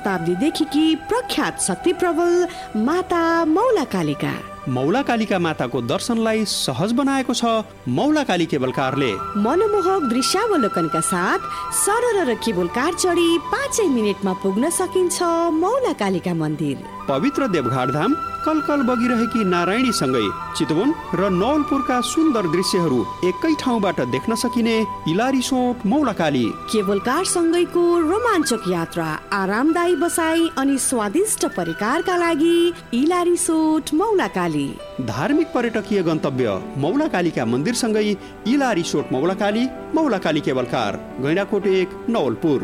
शताब्दीदेखिकी प्रख्यात शक्ति प्रबल माता मौलाकालिका। मौलाकालिका माताको दर्शनलाई सहज बनाएको छ मौलाकाली केबल कारले। मनमोहक दृश्यावलोकनका साथ सरर केबल कार चढी 5 मिनेटमा पुग्न सकिन्छ मौलाकालिका मन्दिर। पवित्र देवघाट धाम, कलकल बगिरहेकी नारायणीसँगै चितवन र नवलपुरका सुन्दर दृश्यहरू एकै ठाउँबाट देख्न सकिने इलारिसोट मौलाकाली। केबल कार सँगैको रोमाञ्चक यात्रा, आरामदायी बसाई अनि स्वादिष्ट परिकारका लागि इलारिसोट मौलाकाली। धार्मिक पर्यटकीय गन्तव्य मौलाकालीका मन्दिरसँगै इलारिसोट मौलाकाली, मौलाकाली केबल कार, गैंडाकोट 1, नवलपुर।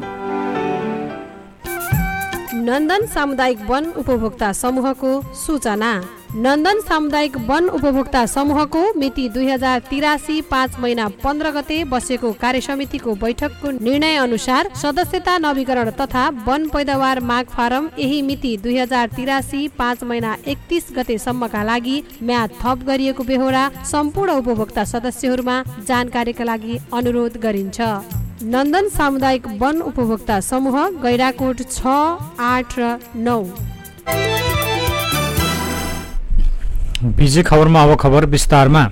नन्दन सामुदायिक वन उपभोक्ता समूहको सूचना। नन्दन सामुदायिक वन उपभोक्ता समूहको मिति 2083 5 महिना 15 गते बसेको कार्यसमितिको बैठकको निर्णय अनुसार सदस्यता नवीकरण तथा वन पैदावार माग फारम यही मिति 2083 5 महिना 31 गतेसम्मका लागि म्याद थप गरिएको बेहोरा सम्पूर्ण उपभोक्ता सदस्यहरूमा जानकारीका लागि अनुरोध गरिन्छ। नन्दन सामुदायिक वन उपभोक्ता समूह, गैंडाकोट 6, 8 र 9। बिजी खबरमा अब खबर विस्तारमा।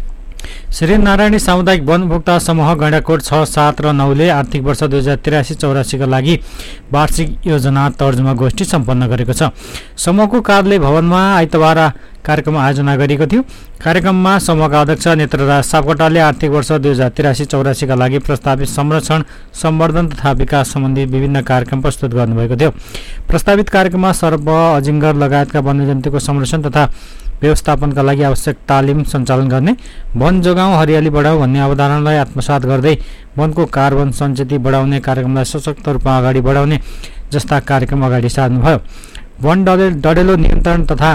श्री नारायणी सामुदायिक वन उपभोक्ता समूह गैंडाकोट 6, 7 र 9 ले आर्थिक वर्ष 2083-84 का लागि वार्षिक योजना तर्जुमा गोष्ठी सम्पन्न गरेको छ। समूहको कार्यालय भवनमा आइतबार कार्यक्रम आयोजना गरिएको थियो। कार्यक्रममा समूहका अध्यक्ष नेत्रराज सापकोटाले आर्थिक वर्ष 2083-84 का लागि प्रस्तावित संरक्षण, सम्वर्धन तथा विकास सम्बन्धी विभिन्न कार्यक्रम प्रस्तुत गर्नुभएको थियो। प्रस्तावित कार्यक्रममा सर्प, अजिङ्गर लगायतका वन्यजन्तुको संरक्षण तथा व्यवस्थापनका लागि आवश्यक तालिम सञ्चालन गर्ने, वन जोगाउँ हरियाली बढाऊ भन्ने अवधारणालाई आत्मसात गर्दै वनको कार्बन सञ्चित बढाउने, कार्यक्रमलाई सशक्त रूपमा अगाडि बढाउने जस्ता कार्यक्रम अगाडि सार्नुभयो। वन डढेलो नियन्त्रण तथा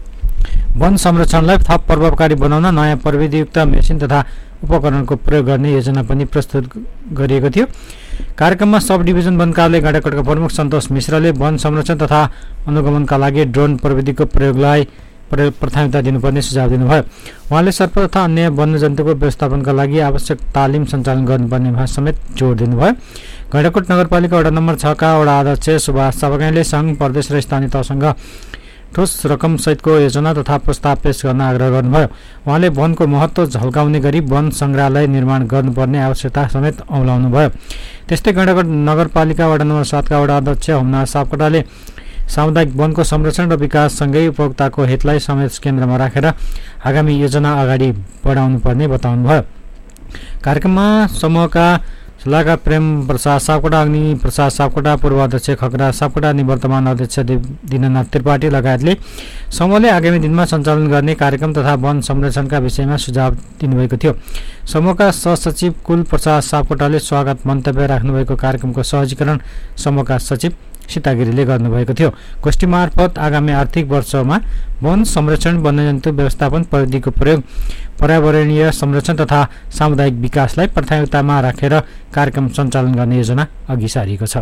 वन संरक्षणलाई थप प्रभावकारी बनाउन नयाँ प्रविधियुक्त मेसिन तथा उपकरणको प्रयोग गर्ने योजना पनि प्रस्तुत गरिएको थियो। कार्यक्रममा सब डिभिजन वन कार्यालय गैंडाकोटका प्रमुख सन्तोष मिश्रले वन संरक्षण तथा अनुगमनका लागि ड्रोन प्रविधिको प्रयोगलाई प्राथमिकता दिनुपर्ने सुझाव दिनुभयो। उहाँले सर्प तथा अन्य वन्यजन्तुको व्यवस्थापनका लागि आवश्यक तालिम सञ्चालन गर्नुपर्नेमा समेत जोड दिनुभयो। गैंडाकोट नगरपालिका वडा नम्बर 6 का वडा अध्यक्ष सुभाष सापगाईले सङ्घ, प्रदेश र स्थानीय तहसँग ठोस रकम सहितको योजना तथा प्रस्ताव पेश गर्न आग्रह गर्नुभयो। उहाँले वनको महत्त्व झल्काउने गरी वन सङ्ग्रहालय निर्माण गर्नुपर्ने आवश्यकता समेत औलाउनुभयो। त्यस्तै गैंडाकोट नगरपालिका वडा नम्बर 7 का वडा अध्यक्ष हुमनाथ सापकोटाले सामुदायिक वनको संरक्षण र विकाससँगै उपभोक्ताको हितलाई समेत केन्द्रमा राखेर आगामी योजना अगाडि बढाउनु पर्ने बताउनुभयो। कार्यक्रममा समूहका सल्लाहकार प्रेम प्रसाद सापकोटा, अग्नि प्रसाद सापकोटा, पूर्व अध्यक्ष खगराज सापकोटा, निवर्तमान अध्यक्ष दीननाथ त्रिपाठी लगायतले समूहले आगामी दिनमा सञ्चालन गर्ने कार्यक्रम तथा वन संरक्षणका विषयमा सुझाव दिनुभएको थियो। समूहका सहसचिव कुल प्रसाद सापकोटाले स्वागत मन्तव्य राख्नुभएको कार्यक्रमको सहजीकरण समूहका सचिव सीतागिरीले गर्नुभएको थियो। गोष्ठी मार्फत आगामी आर्थिक वर्षमा वन संरक्षण, वन्यजन्तु व्यवस्थापन, प्रविधिको प्रयोग, पर्यावरणीय संरक्षण तथा सामुदायिक विकासलाई प्राथमिकतामा राखेर कार्यक्रम सञ्चालन गर्ने योजना अघि सारिएको छ।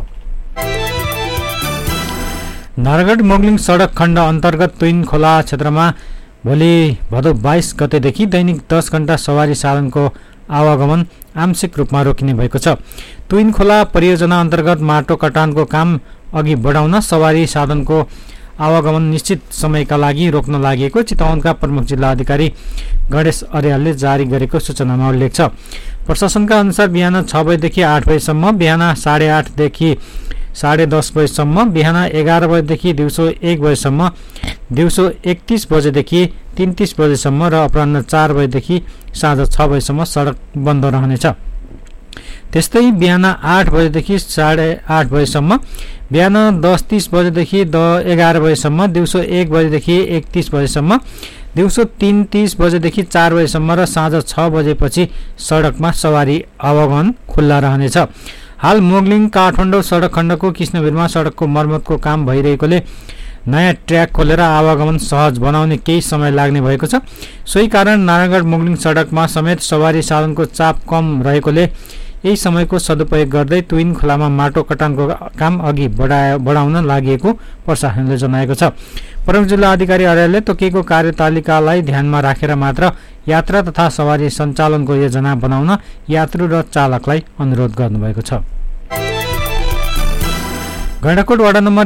नारायणगढ मोगलिङ सडक खण्ड अन्तर्गत तुइन खोला क्षेत्रमा भोलि भदौ 22 गतेदेखि दैनिक 10 घण्टा सवारी साधनको आवागमन आंशिक रूपमा रोकिने भएको छ। तुइन खोला परियोजना अन्तर्गत माटो कटानको काम अघि बढाउन सवारी साधनको आवागमन निश्चित समयका लागि रोक्न लागेको चितवनका प्रमुख जिल्ला अधिकारी गणेश अर्यालले जारी गरेको सूचनामा उल्लेख छ। प्रशासनका अनुसार बिहान 6 बजेदेखि 8 बजेसम्म, बिहान 8:30 देखि 10:30 बजेसम्म, बिहान 11 बजेदेखि दिउँसो 1 बजेसम्म, दिउँसो 31 बजेदेखि 33 बजेसम्म र अपराह्न 4 बजेदेखि साँझ 6 बजेसम्म सडक बन्द रहनेछ। त्यस्तै बिहान 8 बजेदेखि 8:30 बजेसम्म, बिहान 10:30 बजेदेखि 11 बजेसम्म, दिउँसो 1 बजेदेखि 31 बजेसम्म, दिउँसो 3:30 बजेदेखि 4 बजेसम्म र साँझ 6 बजेपछि सडकमा सवारी आवागमन खुल्ला रहनेछ। हाल मोगलिङ काठमाडौँ सडक खण्डको कृष्णवीरमा सडकको मर्मतको काम भइरहेकोले नयाँ ट्र्याक खोलेर आवागमन सहज बनाउने केही समय लाग्ने भएको छ। सोही कारण नारायणगढ मोगलिङ सडकमा समेत सवारी साधनको चाप कम रहेकोले यही समयको सदुपयोग गर्दै तुइन खोलामा माटो कटानको काम अघि बढाउन लागि प्रशासनले जनाएको छ। प्रमुख जिल्ला अधिकारी अर्यालले तोकिएको कार्यतालिकालाई ध्यानमा राखेर मात्र यात्रा तथा सवारी सञ्चालनको योजना बनाउन यात्रु र चालकलाई अनुरोध गर्नुभएको छ। गैंडाकोट वडा नम्बर